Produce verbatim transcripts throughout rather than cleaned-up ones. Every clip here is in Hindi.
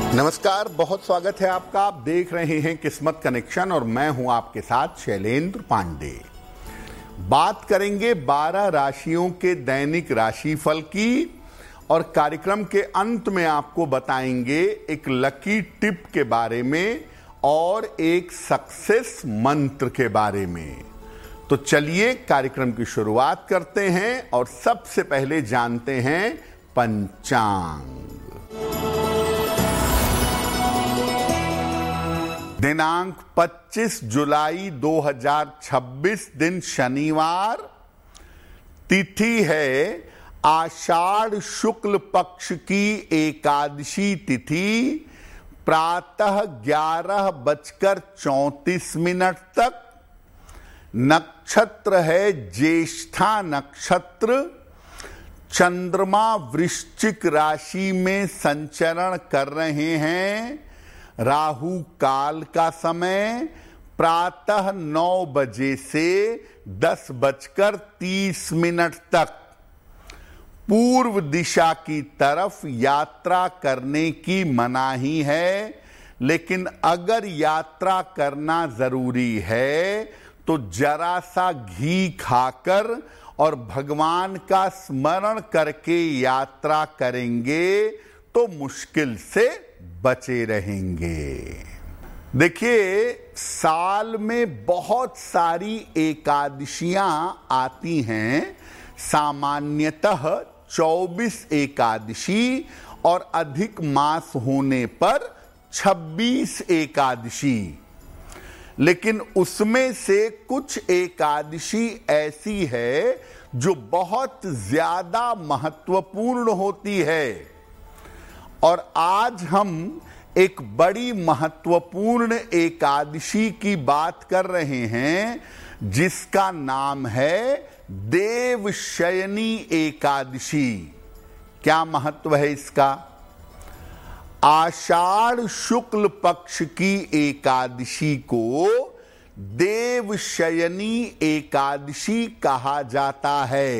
नमस्कार, बहुत स्वागत है आपका। आप देख रहे हैं किस्मत कनेक्शन और मैं हूं आपके साथ शैलेंद्र पांडे। बात करेंगे बारह राशियों के दैनिक राशिफल की और कार्यक्रम के अंत में आपको बताएंगे एक लकी टिप के बारे में और एक सक्सेस मंत्र के बारे में। तो चलिए कार्यक्रम की शुरुआत करते हैं और सबसे पहले जानते हैं पंचांग। दिनांक पच्चीस जुलाई दो हज़ार छब्बीस, दिन शनिवार। तिथि है आषाढ़ शुक्ल पक्ष की एकादशी तिथि, प्रातः ग्यारह बजकर चौंतीस मिनट तक। नक्षत्र है ज्येष्ठा नक्षत्र। चंद्रमा वृश्चिक राशि में संचरण कर रहे हैं। राहु काल का समय प्रातः नौ बजे से दस बजकर तीस मिनट तक। पूर्व दिशा की तरफ यात्रा करने की मनाही है, लेकिन अगर यात्रा करना जरूरी है तो जरा सा घी खाकर और भगवान का स्मरण करके यात्रा करेंगे तो मुश्किल से बचे रहेंगे। देखिए, साल में बहुत सारी एकादशियां आती हैं। सामान्यतः चौबीस एकादशी और अधिक मास होने पर छब्बीस एकादशी, लेकिन उसमें से कुछ एकादशी ऐसी है जो बहुत ज्यादा महत्वपूर्ण होती है। और आज हम एक बड़ी महत्वपूर्ण एकादशी की बात कर रहे हैं जिसका नाम है देवशयनी एकादशी। क्या महत्व है इसका? आषाढ़ शुक्ल पक्ष की एकादशी को देवशयनी एकादशी कहा जाता है।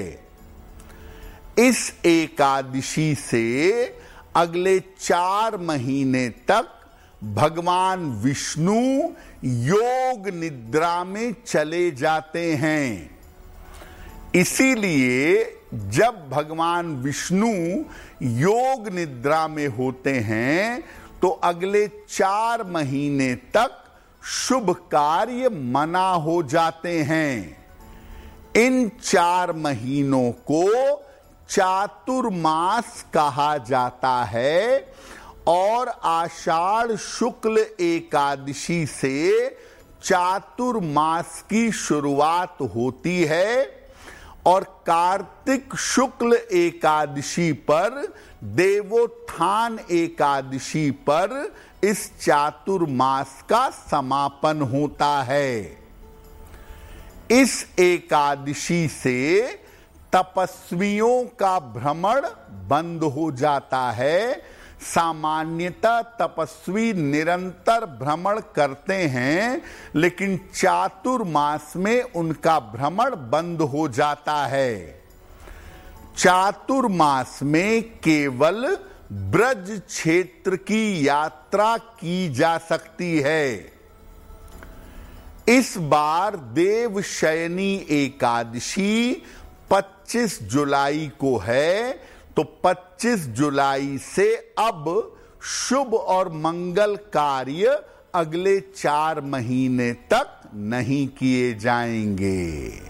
इस एकादशी से अगले चार महीने तक भगवान विष्णु योग निद्रा में चले जाते हैं। इसीलिए जब भगवान विष्णु योग निद्रा में होते हैं तो अगले चार महीने तक शुभ कार्य मना हो जाते हैं। इन चार महीनों को चातुर्मास कहा जाता है और आषाढ़ शुक्ल एकादशी से चातुर्मास की शुरुआत होती है और कार्तिक शुक्ल एकादशी पर, देवोत्थान एकादशी पर इस चातुर्मास का समापन होता है। इस एकादशी से तपस्वियों का भ्रमण बंद हो जाता है। सामान्यतः तपस्वी निरंतर भ्रमण करते हैं, लेकिन चातुर्मास में उनका भ्रमण बंद हो जाता है। चातुर्मास में केवल ब्रज क्षेत्र की यात्रा की जा सकती है। इस बार देवशयनी एकादशी पच्चीस जुलाई को है, तो पच्चीस जुलाई से अब शुभ और मंगल कार्य अगले चार महीने तक नहीं किए जाएंगे।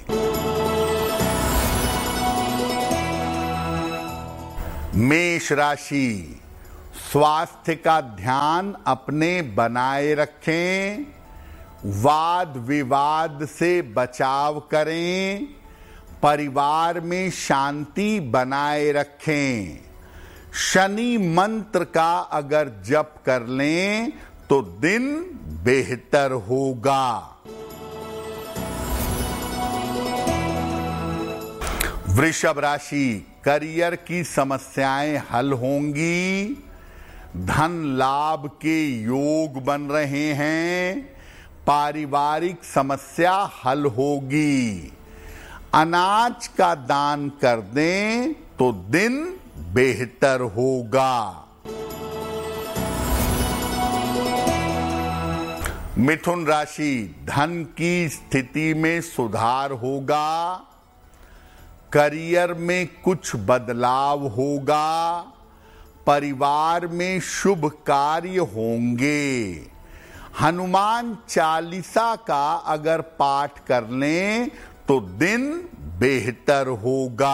मेष राशि, स्वास्थ्य का ध्यान अपने बनाए रखें। वाद विवाद से बचाव करें। परिवार में शांति बनाए रखें। शनि मंत्र का अगर जप कर लें तो दिन बेहतर होगा। वृषभ राशि, करियर की समस्याएं हल होंगी। धन लाभ के योग बन रहे हैं। पारिवारिक समस्या हल होगी। अनाज का दान कर दें तो दिन बेहतर होगा। मिथुन राशि, धन की स्थिति में सुधार होगा, करियर में कुछ बदलाव होगा, परिवार में शुभ कार्य होंगे। हनुमान चालीसा का अगर पाठ कर लें तो दिन बेहतर होगा।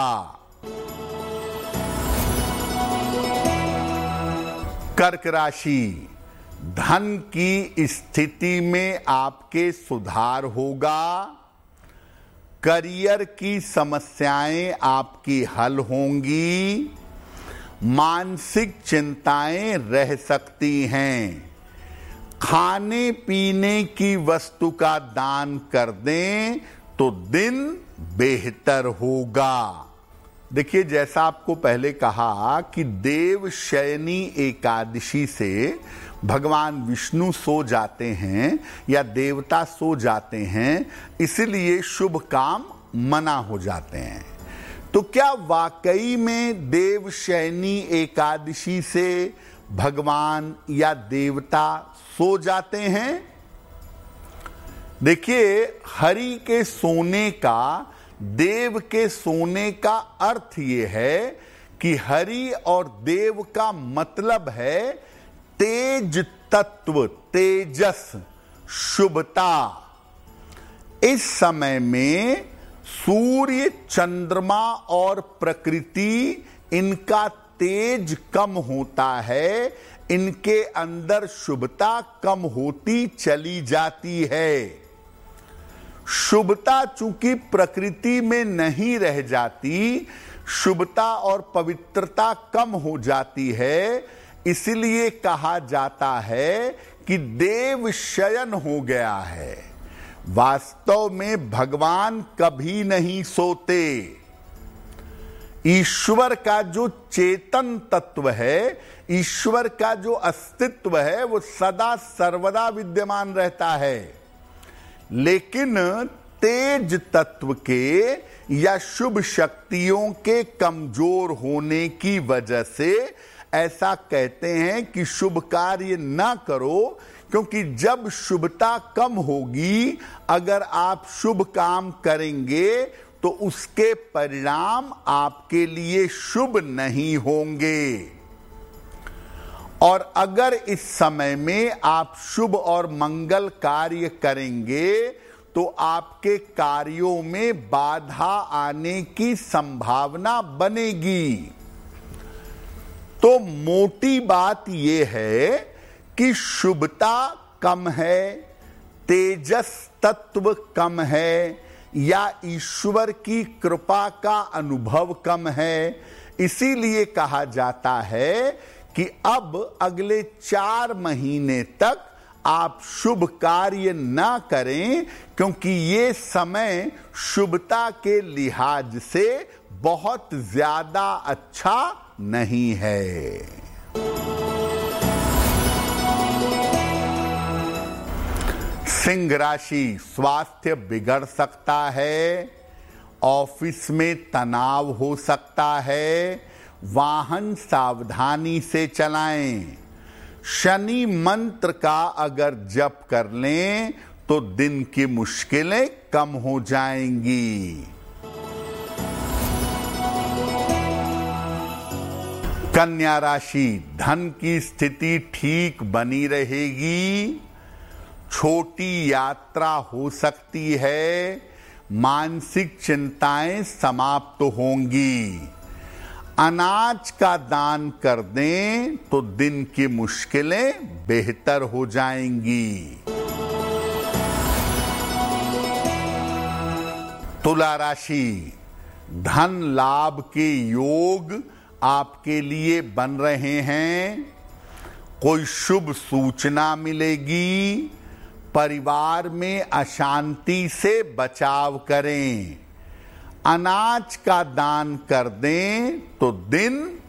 कर्क राशि, धन की स्थिति में आपके सुधार होगा, करियर की समस्याएं आपकी हल होंगी, मानसिक चिंताएं रह सकती हैं। खाने पीने की वस्तु का दान कर दें तो दिन बेहतर होगा। देखिए, जैसा आपको पहले कहा कि देव शयनी एकादशी से भगवान विष्णु सो जाते हैं या देवता सो जाते हैं, इसलिए शुभ काम मना हो जाते हैं। तो क्या वाकई में देव शयनी एकादशी से भगवान या देवता सो जाते हैं? देखिए, हरि के सोने का, देव के सोने का अर्थ यह है कि हरि और देव का मतलब है तेज तत्व, तेजस, शुभता। इस समय में सूर्य, चंद्रमा और प्रकृति, इनका तेज कम होता है, इनके अंदर शुभता कम होती चली जाती है। शुभता चूंकि प्रकृति में नहीं रह जाती, शुभता और पवित्रता कम हो जाती है, इसलिए कहा जाता है कि देव शयन हो गया है। वास्तव में भगवान कभी नहीं सोते। ईश्वर का जो चेतन तत्व है, ईश्वर का जो अस्तित्व है, वो सदा सर्वदा विद्यमान रहता है। लेकिन तेज तत्व के या शुभ शक्तियों के कमजोर होने की वजह से ऐसा कहते हैं कि शुभ कार्य ना करो, क्योंकि जब शुभता कम होगी, अगर आप शुभ काम करेंगे तो उसके परिणाम आपके लिए शुभ नहीं होंगे। और अगर इस समय में आप शुभ और मंगल कार्य करेंगे तो आपके कार्यों में बाधा आने की संभावना बनेगी। तो मोटी बात यह है कि शुभता कम है, तेजस तत्व कम है, या ईश्वर की कृपा का अनुभव कम है। इसीलिए कहा जाता है कि अब अगले चार महीने तक आप शुभ कार्य ना करें, क्योंकि ये समय शुभता के लिहाज से बहुत ज्यादा अच्छा नहीं है। सिंह राशि, स्वास्थ्य बिगड़ सकता है, ऑफिस में तनाव हो सकता है, वाहन सावधानी से चलाएं। शनि मंत्र का अगर जप कर लें तो दिन की मुश्किलें कम हो जाएंगी। कन्या राशि, धन की स्थिति ठीक बनी रहेगी, छोटी यात्रा हो सकती है, मानसिक चिंताएं समाप्त होंगी। अनाज का दान कर दें तो दिन की मुश्किलें बेहतर हो जाएंगी। तुला राशि, धन लाभ के योग आपके लिए बन रहे हैं, कोई शुभ सूचना मिलेगी, परिवार में अशांति से बचाव करें। अनाज का दान कर दें तो दिन